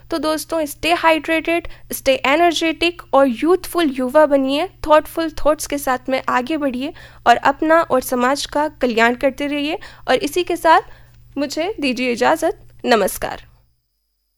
तो दोस्तों stay hydrated, stay energetic और यूथफुल युवा बनिए, थॉटफुल थॉट्स के साथ में आगे बढ़िए और अपना और समाज का कल्याण करते रहिए। और इसी के साथ मुझे दीजिए इजाज़त। नमस्कार।